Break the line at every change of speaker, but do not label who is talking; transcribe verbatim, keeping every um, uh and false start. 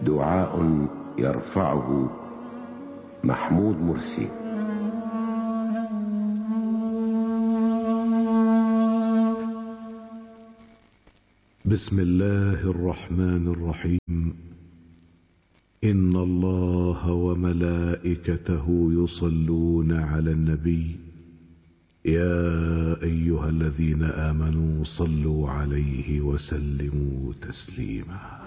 دعاء يرفعه محمود مرسي.
بسم الله الرحمن الرحيم. إن الله وملائكته يصلون على النبي يا أيها الذين آمنوا صلوا عليه وسلموا تسليما.